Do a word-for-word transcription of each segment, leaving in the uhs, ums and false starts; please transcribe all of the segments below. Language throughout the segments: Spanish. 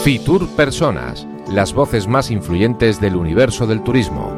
Fitur Personas, las voces más influyentes del universo del turismo.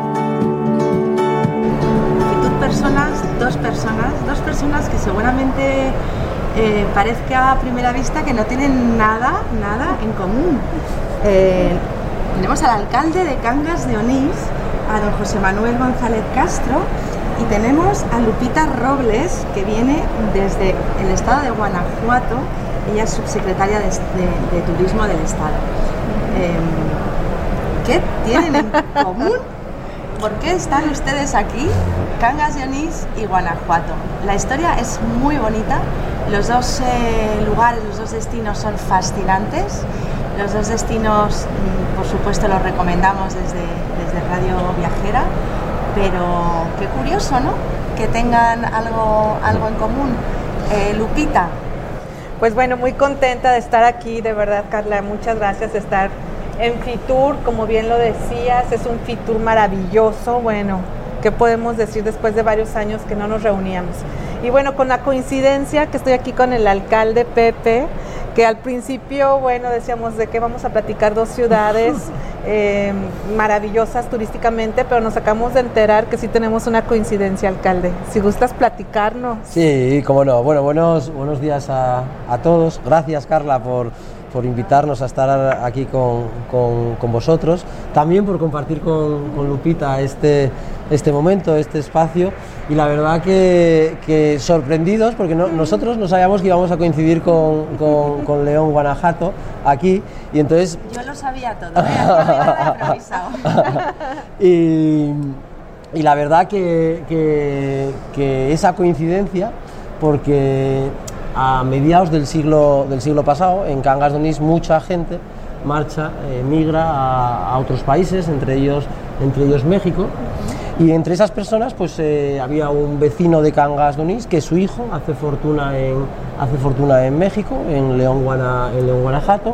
Fitur Personas, dos personas, dos personas que seguramente eh, parezca a primera vista que no tienen nada, nada en común. Eh, tenemos al alcalde de Cangas de Onís, a don José Manuel González Castro, y tenemos a Lupita Robles, que viene desde el estado de Guanajuato. Ella es subsecretaria de, de, de Turismo del Estado. Eh, ¿Qué tienen en común? ¿Por qué están ustedes aquí? Cangas de Onís y Guanajuato. La historia es muy bonita. Los dos eh, lugares, los dos destinos son fascinantes. Los dos destinos, por supuesto, los recomendamos desde, desde Radio Viajera. Pero qué curioso, ¿no? Que tengan algo, algo en común. Eh, Lupita. Pues bueno, muy contenta de estar aquí, de verdad, Carla, muchas gracias de estar en Fitur, como bien lo decías, es un Fitur maravilloso. Bueno, ¿qué podemos decir después de varios años que no nos reuníamos? Y bueno, con la coincidencia que estoy aquí con el alcalde Pepe, que al principio, bueno, decíamos de qué vamos a platicar, dos ciudades eh, maravillosas turísticamente, pero nos acabamos de enterar que sí tenemos una coincidencia, alcalde. Si gustas platicarnos. Sí, cómo no. Bueno, buenos, buenos días a, a todos. Gracias, Carla, por, por invitarnos a estar aquí con, con, con vosotros. También por compartir con, con Lupita este, este momento, este espacio. Y la verdad que, que sorprendidos, porque no, nosotros no sabíamos que íbamos a coincidir con, con, con León, Guanajuato, aquí, y entonces... Yo lo sabía todo, ¿eh? improvisado. y, y la verdad que, que, que esa coincidencia, porque a mediados del siglo, del siglo pasado, en Cangas de Onís, mucha gente marcha, eh, migra a, a otros países, entre ellos, entre ellos México. Y entre esas personas pues eh, había un vecino de Cangas de Onís que su hijo hace fortuna en, hace fortuna en México, en León, Guana, en León, Guanajuato,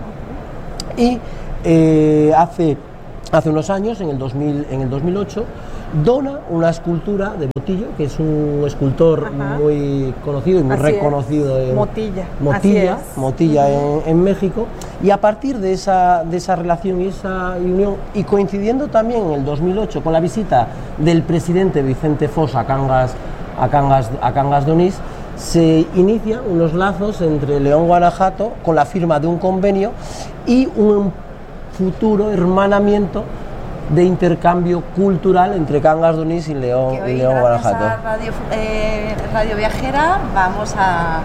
y eh, hace, hace unos años, en el, dos mil, en el dos mil ocho, dona una escultura de Motillo, que es un escultor Ajá. muy conocido y muy Así reconocido es. en Motilla, Motilla, Motilla uh-huh. en, en México, y a partir de esa, de esa relación y esa unión, y coincidiendo también en el dos mil ocho con la visita del presidente Vicente Fox a Cangas, a Cangas, a Cangas de Onís, se inician unos lazos entre León, Guanajuato, con la firma de un convenio y un futuro hermanamiento de intercambio cultural entre Cangas de Onís y León, que hoy, y León Guanajuato. Gracias a Radio, eh, Radio Viajera vamos a,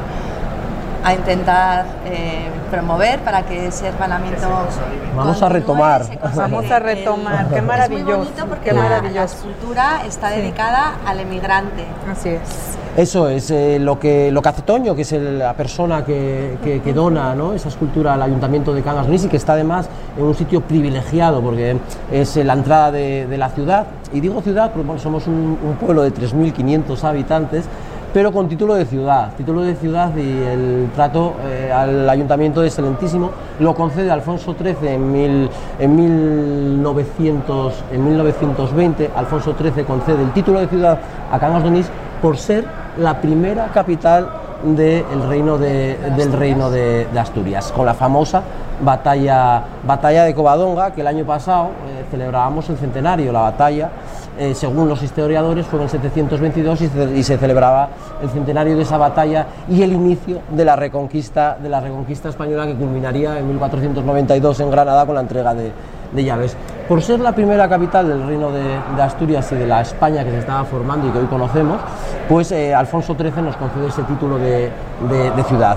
a intentar eh, promover para que ese hermanamiento vamos a retomar vamos a retomar, el, qué maravilloso. Es muy bonito porque qué la, maravilloso. la escultura está sí. dedicada al emigrante. Así es. Eso es eh, lo, que, lo que hace Toño, que es el, la persona que, que, que dona, ¿no?, esa escultura al Ayuntamiento de Cangas de Onís, y que está además en un sitio privilegiado porque es la entrada de, de la ciudad. Y digo ciudad porque bueno, somos un, un pueblo de tres mil quinientos habitantes, pero con título de ciudad, título de ciudad y el trato eh, al Ayuntamiento es excelentísimo. Lo concede Alfonso trece en, mil, en, mil novecientos, en mil novecientos veinte. Alfonso trece concede el título de ciudad a Cangas de Onís por ser la primera capital del reino de, del reino de, de Asturias, con la famosa batalla, batalla de Covadonga, que el año pasado eh, celebrábamos el centenario. La batalla, eh, según los historiadores, fue en setecientos veintidós y, y se celebraba el centenario de esa batalla y el inicio de la reconquista, de la reconquista española, que culminaría en mil cuatrocientos noventa y dos en Granada con la entrega de, de llaves. Por ser la primera capital del reino de, de Asturias y de la España que se estaba formando y que hoy conocemos, pues eh, Alfonso trece nos concede ese título de, de, de ciudad.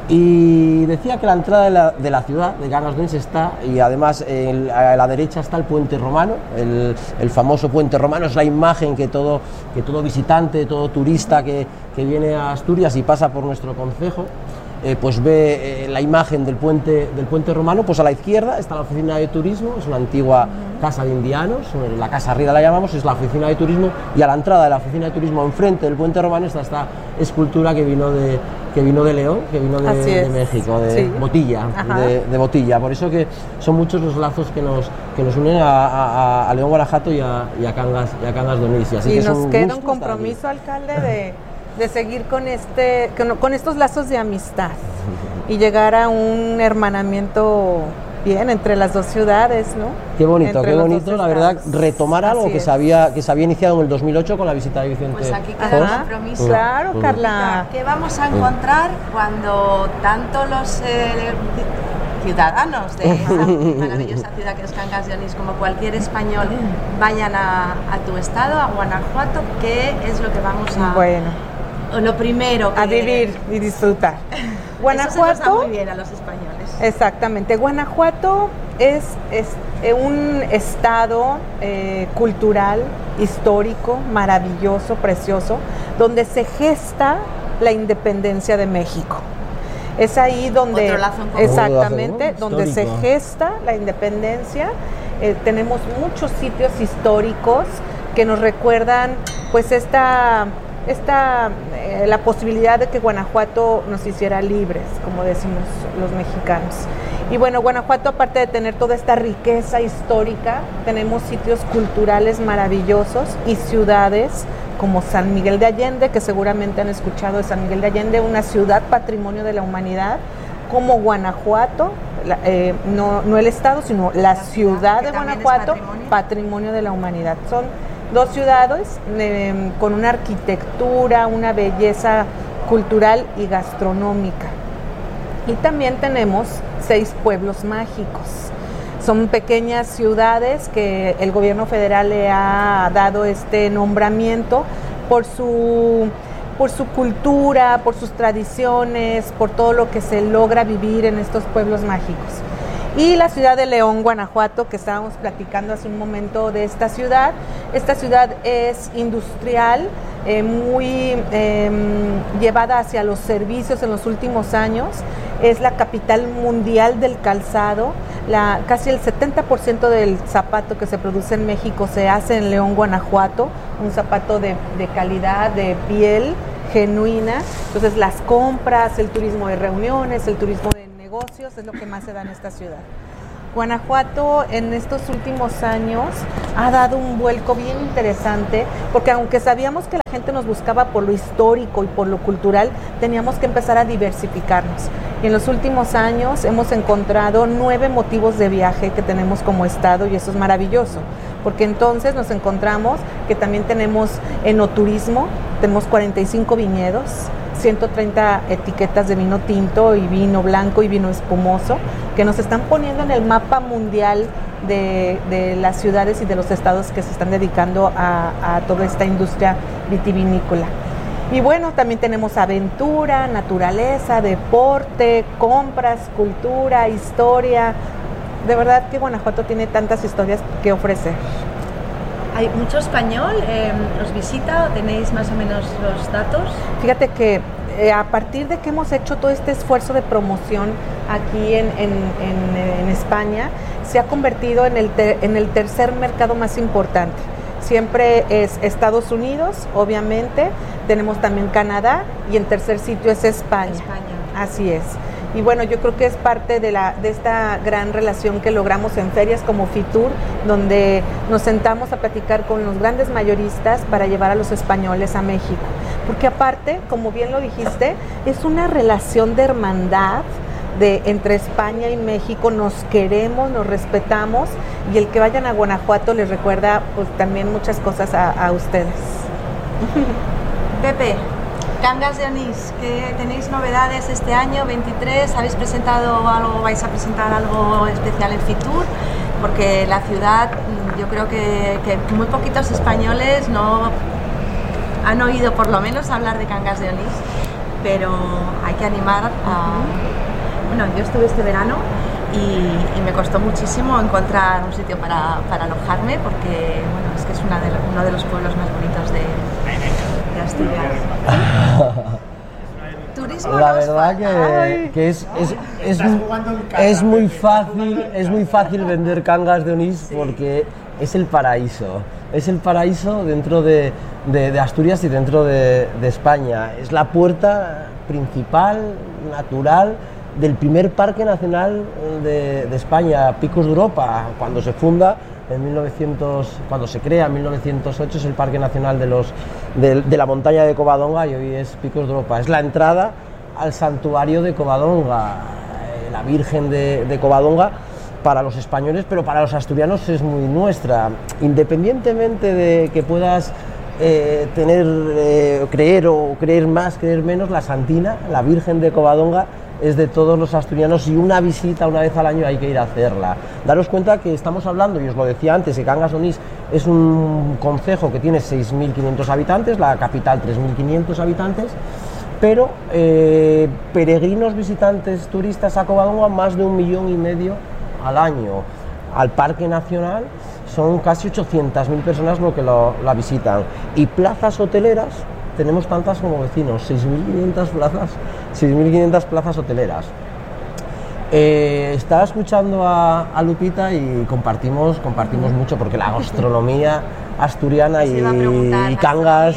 Y decía que la entrada de la, de la ciudad de Cangas de Onís está, y además el, a la derecha está el puente romano, el, el famoso puente romano. Es la imagen que todo, que todo visitante, todo turista que, que viene a Asturias y pasa por nuestro concejo, Eh, pues ve eh, la imagen del puente, del puente romano. Pues a la izquierda está la oficina de turismo, es una antigua uh-huh. casa de indianos, la Casa Rida la llamamos, es la oficina de turismo, y a la entrada de la oficina de turismo, enfrente del puente romano, está esta escultura que vino de, que vino de León, que vino de, de México, de sí. Botilla, de, de Botilla. Por eso que son muchos los lazos que nos, que nos unen a, a, a León, Guanajuato y a, y a Cangas, y a Cangas de Onís. Y, así y que nos es un queda un compromiso, alcalde, de de seguir con este con, con estos lazos de amistad y llegar a un hermanamiento bien entre las dos ciudades, ¿no? Qué bonito, Entre qué los bonito, dos la verdad, estados. retomar algo Así que es. se, había, que se había iniciado en el dos mil ocho con la visita de Vicente Pues aquí queda Foix. el compromiso. Claro, Mm. Carla. ¿Qué vamos a encontrar cuando tanto los eh, ciudadanos de esa maravillosa ciudad que es Cangas de Onís como cualquier español vayan a, a tu estado, a Guanajuato? ¿Qué es lo que vamos a...? Bueno, o lo primero que... a vivir y disfrutar. Eso se nos da Guanajuato, muy bien a los españoles. exactamente. Guanajuato es, es eh, un estado eh, cultural, histórico, maravilloso, precioso, donde se gesta la independencia de México. Es ahí donde, Otro lazo en común. exactamente, Otro lazo, ¿no? donde se Histórico. gesta la independencia. Eh, tenemos muchos sitios históricos que nos recuerdan, pues, esta, esta eh, la posibilidad de que Guanajuato nos hiciera libres, como decimos los mexicanos. Y bueno, Guanajuato, aparte de tener toda esta riqueza histórica, tenemos sitios culturales maravillosos y ciudades como San Miguel de Allende, que seguramente han escuchado de San Miguel de Allende, una ciudad patrimonio de la humanidad, como Guanajuato, la, eh, no, no el estado, sino la, La ciudad, ciudad, de que también es Guanajuato, patrimonio. patrimonio de la humanidad. Son dos ciudades eh, con una arquitectura, una belleza cultural y gastronómica. Y también tenemos seis pueblos mágicos. Son pequeñas ciudades que el gobierno federal le ha dado este nombramiento por su, por su cultura, por sus tradiciones, por todo lo que se logra vivir en estos pueblos mágicos. Y la ciudad de León, Guanajuato, que estábamos platicando hace un momento de esta ciudad. Esta ciudad es industrial, eh, muy eh, llevada hacia los servicios en los últimos años. Es la capital mundial del calzado. La, casi el setenta por ciento del zapato que se produce en México se hace en León, Guanajuato. Un zapato de, de calidad, de piel genuina. Entonces las compras, el turismo de reuniones, el turismo de negocios es lo que más se da en esta ciudad. Guanajuato en estos últimos años ha dado un vuelco bien interesante, porque aunque sabíamos que la gente nos buscaba por lo histórico y por lo cultural, teníamos que empezar a diversificarnos. Y en los últimos años hemos encontrado nueve motivos de viaje que tenemos como estado, y eso es maravilloso, porque entonces nos encontramos que también tenemos enoturismo, tenemos cuarenta y cinco viñedos, ciento treinta etiquetas de vino tinto y vino blanco y vino espumoso, que nos están poniendo en el mapa mundial de, de las ciudades y de los estados que se están dedicando a, a toda esta industria vitivinícola. Y bueno, también tenemos aventura, naturaleza, deporte, compras, cultura, historia. De verdad que Guanajuato tiene tantas historias que ofrecer. ¿Hay mucho español? Eh, ¿Os visita? ¿Tenéis más o menos los datos? Fíjate que eh, a partir de que hemos hecho todo este esfuerzo de promoción aquí en, en, en, en España, se ha convertido en el, ter, en el tercer mercado más importante. Siempre es Estados Unidos, obviamente, tenemos también Canadá, y en tercer sitio es España. España. Así es. Y bueno, yo creo que es parte de, la, de esta gran relación que logramos en ferias como Fitur, donde nos sentamos a platicar con los grandes mayoristas para llevar a los españoles a México. Porque aparte, como bien lo dijiste, es una relación de hermandad de, entre España y México. Nos queremos, nos respetamos, y el que vayan a Guanajuato les recuerda pues también muchas cosas a, a ustedes. Pepe, Cangas de Onís, ¿qué tenéis novedades este año veintitrés? ¿Habéis presentado algo, vais a presentar algo especial en Fitur? Porque la ciudad, yo creo que, que muy poquitos españoles no han oído por lo menos hablar de Cangas de Onís, pero hay que animar a... Bueno, yo estuve este verano y, y me costó muchísimo encontrar un sitio para, para alojarme, porque bueno, es que es una de, uno de los pueblos más bonitos de, de Asturias. Turismo La nos verdad falta. que, que es, es, es, es muy fácil, es muy fácil vender Cangas de Onís, porque es el paraíso. Es el paraíso dentro de, de, de Asturias y dentro de, de España. Es la puerta principal, natural, del primer parque nacional de, de España, Picos de Europa. Cuando se funda en mil novecientos, cuando se crea en mil novecientos ocho, es el Parque Nacional de, los, de, de la montaña de Covadonga, y hoy es Picos de Europa. Es la entrada al santuario de Covadonga. La Virgen de, de Covadonga para los españoles, pero para los asturianos es muy nuestra. Independientemente de que puedas eh, tener, eh, creer o creer más, creer menos, la Santina, la Virgen de Covadonga, es de todos los asturianos y una visita una vez al año hay que ir a hacerla. Daros cuenta que estamos hablando, y os lo decía antes, que Cangas de Onís es un concejo que tiene seis mil quinientos habitantes, la capital tres mil quinientos habitantes, pero eh, peregrinos, visitantes, turistas a Covadonga más de un millón y medio al año. Al Parque Nacional son casi ochocientas mil personas lo que lo, la visitan, y plazas hoteleras tenemos tantas como vecinos, seis mil quinientas plazas, seis mil quinientas plazas hoteleras. Eh, estaba escuchando a, a Lupita y compartimos, compartimos mucho, porque la gastronomía asturiana y, y Cangas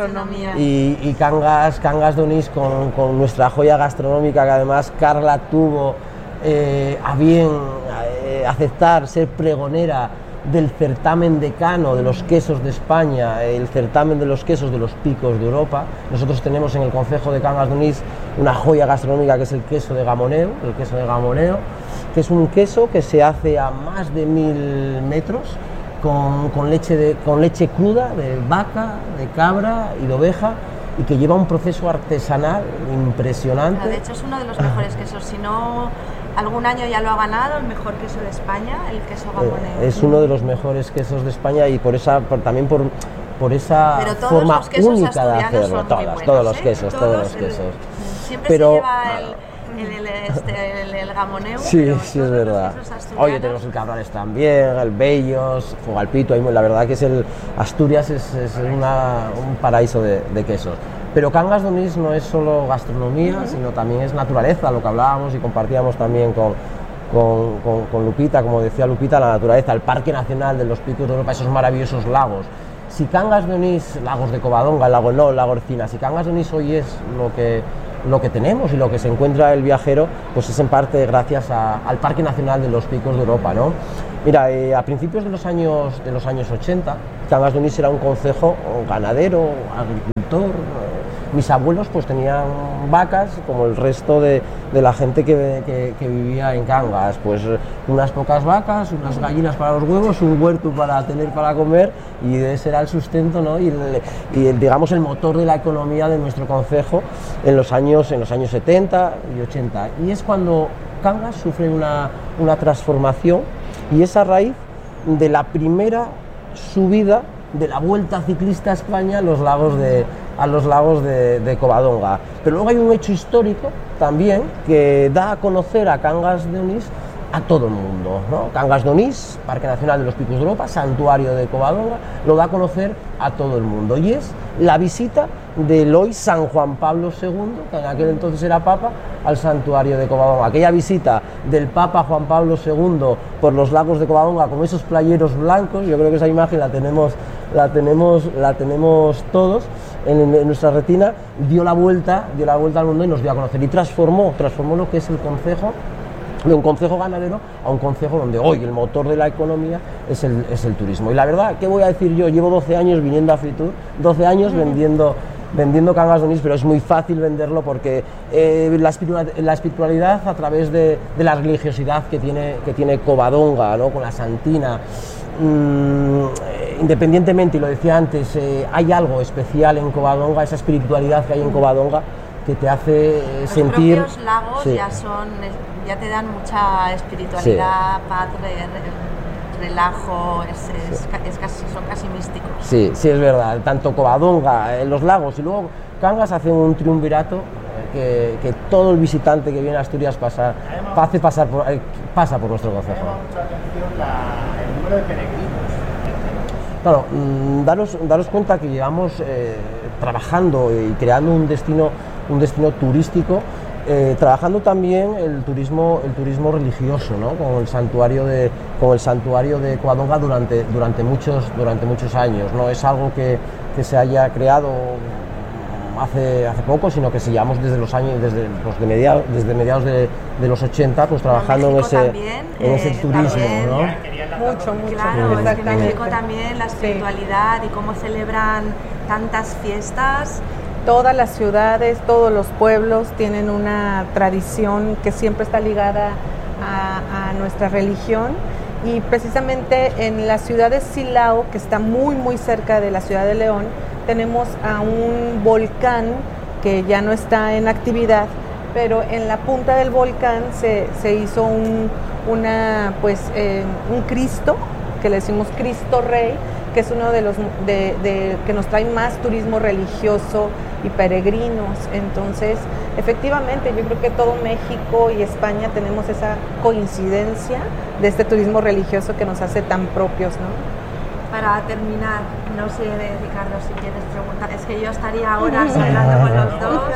y, y Cangas, Cangas de Onís con, con nuestra joya gastronómica, que además Carla tuvo eh, a bien eh, aceptar ser pregonera del certamen decano de los quesos de España, el certamen de los quesos de los picos de Europa. Nosotros tenemos en el concejo de Cangas de Onís una joya gastronómica que es el queso de Gamoneo, el queso de Gamoneo, que es un queso que se hace a más de mil metros con, con, leche de, con leche cruda de vaca, de cabra y de oveja, y que lleva un proceso artesanal impresionante. Pero de hecho es uno de los mejores quesos, si no algún año ya lo ha ganado el mejor queso de España, el queso Gamoneo. Eh, es uno de los mejores quesos de España, y por esa, por, también por, por esa forma única de hacerlo. Todos, buenos, todos los quesos, ¿eh? todos los el, quesos. Siempre pero, se lleva el, el, el, este, el, el Gamoneo. Sí, sí, es verdad. Oye, tenemos el Cabrales también, el Bellos, Fogalpito, la verdad que es el Asturias es, es una, un paraíso de, de quesos. Pero Cangas de Onís no es solo gastronomía, uh-huh. sino también es naturaleza, lo que hablábamos y compartíamos también con, con, con, con Lupita, como decía Lupita, la naturaleza, el Parque Nacional de los Picos de Europa, esos maravillosos lagos. Si Cangas de Onís, lagos de Covadonga, el lago Nol, el lago Ercina, si Cangas de Onís hoy es lo que, lo que tenemos y lo que se encuentra el viajero, pues es en parte gracias a, al Parque Nacional de los Picos de Europa, ¿no? Mira, eh, a principios de los años de los años ochenta, Cangas de Onís era un concejo ganadero, agricultor. Mis abuelos pues tenían vacas como el resto de, de la gente que, que, que vivía en Cangas, pues unas pocas vacas, unas gallinas para los huevos, un huerto para tener para comer, y ese era el sustento, ¿no? y, el, y el, digamos el motor de la economía de nuestro concejo en los años, en los años setenta y ochenta, y es cuando Cangas sufre una, una transformación, y es a raíz de la primera subida de la Vuelta Ciclista a España a los lagos de, a los lagos de, de Covadonga. Pero luego hay un hecho histórico también que da a conocer a Cangas de Onís a todo el mundo, ¿no? Cangas de Onís, Parque Nacional de los Picos de Europa, Santuario de Covadonga, lo da a conocer a todo el mundo, y es la visita del hoy San Juan Pablo segundo, que en aquel entonces era Papa, al Santuario de Covadonga. Aquella visita del Papa Juan Pablo segundo por los lagos de Covadonga con esos playeros blancos, yo creo que esa imagen la tenemos, la tenemos, la tenemos todos en, en nuestra retina, dio la vuelta, dio la vuelta al mundo y nos dio a conocer, y transformó, transformó lo que es el concejo, de un concejo ganadero a un concejo donde hoy el motor de la economía es el, es el turismo. Y la verdad, ¿qué voy a decir yo? Llevo doce años viniendo a Fitur, doce años uh-huh. vendiendo, vendiendo Cangas de Onís, pero es muy fácil venderlo porque eh, la, espiritualidad, la espiritualidad a través de, de la religiosidad que tiene, que tiene Covadonga, ¿no? Con la Santina, mmm, independientemente, y lo decía antes, eh, hay algo especial en Covadonga, esa espiritualidad que hay en Covadonga, que te hace los sentir... Los propios lagos sí. ya son, ya te dan mucha espiritualidad, sí. paz, re, relajo, es, es, sí. es casi, son casi místicos. Sí, sí, es verdad, tanto Covadonga, en los lagos, y luego Cangas hace un triunvirato que, que todo el visitante que viene a Asturias pasa, hace pasar por, pasa por nuestro concejo. Me llama mucho la atención la, el número de peregrinos. Claro, mmm, daros, daros cuenta que llevamos eh, trabajando y creando un destino, un destino turístico, eh, trabajando también el turismo, el turismo religioso, ¿no? Con el santuario de, con el santuario de Covadonga durante, durante muchos, durante muchos años. No es algo que, que se haya creado hace, hace poco, sino que sigamos desde los años, desde, pues de mediados, desde mediados de, de los ochenta, pues trabajando en ese, también, en ese eh, turismo, también, ¿no? Mucho, mucho. Claro, es que en México también la espiritualidad sí. y cómo celebran tantas fiestas. Todas las ciudades, todos los pueblos tienen una tradición que siempre está ligada a, a nuestra religión. Y precisamente en la ciudad de Silao, que está muy muy cerca de la ciudad de León, tenemos a un volcán que ya no está en actividad, pero en la punta del volcán se, se hizo un, una, pues, eh, un Cristo, que le decimos Cristo Rey, que es uno de los de, de, que nos trae más turismo religioso y peregrinos. Entonces, efectivamente, yo creo que todo México y España tenemos esa coincidencia de este turismo religioso que nos hace tan propios, ¿no? Para terminar, no sé, Ricardo, si quieres preguntar, es que yo estaría horas hablando con los dos.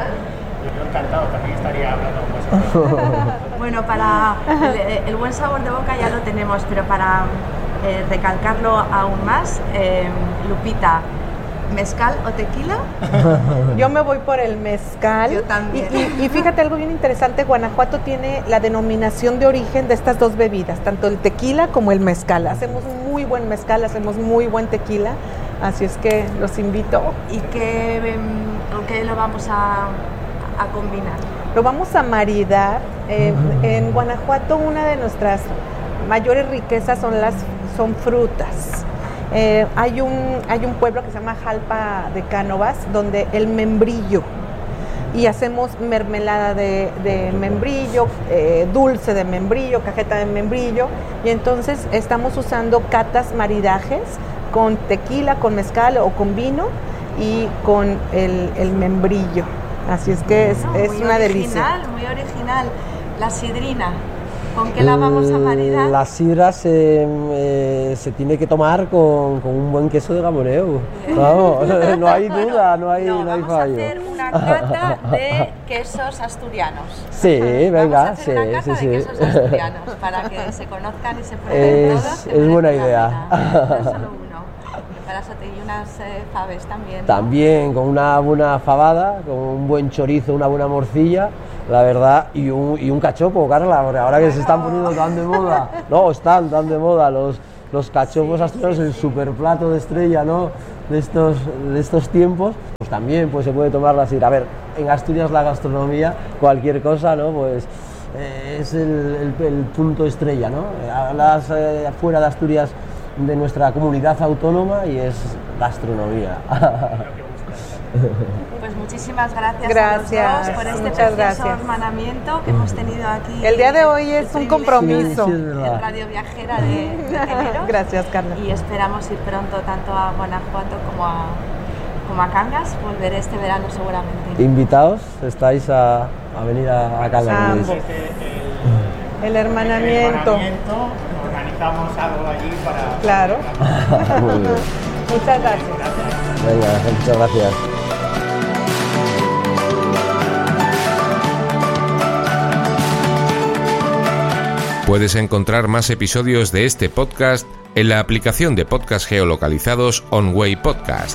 Yo encantado, también estaría hablando con vosotros. Bueno, para el, el buen sabor de boca ya lo tenemos, pero para eh, recalcarlo aún más, eh, Lupita, ¿mezcal o tequila? Yo me voy por el mezcal. Yo también. Y, y, y fíjate algo bien interesante, Guanajuato tiene la denominación de origen de estas dos bebidas, tanto el tequila como el mezcal. Hacemos muy buen mezcal, hacemos muy buen tequila, así es que los invito. ¿Y qué, qué lo vamos a, a combinar? Lo vamos a maridar. Eh, en Guanajuato una de nuestras mayores riquezas son las son frutas. Eh, hay, un, hay un pueblo que se llama Jalpa de Cánovas, donde el membrillo, y hacemos mermelada de, de membrillo, eh, dulce de membrillo, cajeta de membrillo, y entonces estamos usando catas maridajes con tequila, con mezcal o con vino y con el, el membrillo. Así es que es, no, es una original, delicia. Muy original. La sidrina. ¿Con qué la vamos a maridar? La sidra se, eh, se tiene que tomar con, con un buen queso de gamoneo. Vamos, no hay duda, no hay, no, no hay vamos fallo. a hacer una cata de quesos asturianos. Sí, venga, vamos a hacer sí, una cata sí, de sí. quesos asturianos para que se conozcan y se prueben Es, todos. es buena idea. No solo uno. Para eso te y unas eh, faves también. ¿no? También con una buena fabada, con un buen chorizo, una buena morcilla, la verdad, y un, y un cachopo, Carla, porque ahora que se están poniendo tan de moda, no, están tan de moda los, los cachopos sí, asturianos, sí, el sí. superplato de estrella, ¿no?, de estos, de estos tiempos, pues también pues, se puede tomar la sidra. A ver, en Asturias la gastronomía, cualquier cosa, ¿no?, pues eh, es el, el, el punto estrella, ¿no? Hablas eh, fuera de Asturias de nuestra comunidad autónoma y es gastronomía. Pues muchísimas gracias, gracias a los dos por este muchas precioso gracias. hermanamiento que hemos tenido aquí. El día de hoy es un compromiso. Sí, sí, en Radio Viajera de, de Géneros. Gracias, Carla. Y esperamos ir pronto tanto a Guanajuato como a, como a Cangas. Volveré este verano seguramente. Invitados, estáis a, a venir a, a Cangas. Ambos. El, el hermanamiento. El hermanamiento. Organizamos algo allí para... Claro. Muy bien. Muchas gracias. Venga, muchas gracias. Puedes encontrar más episodios de este podcast en la aplicación de podcast geolocalizados OnWay Podcast.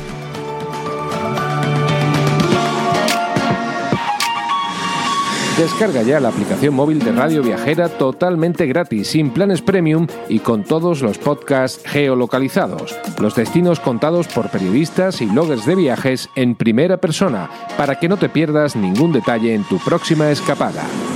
Descarga ya la aplicación móvil de Radio Viajera totalmente gratis, sin planes premium y con todos los podcasts geolocalizados, los destinos contados por periodistas y bloggers de viajes en primera persona, para que no te pierdas ningún detalle en tu próxima escapada.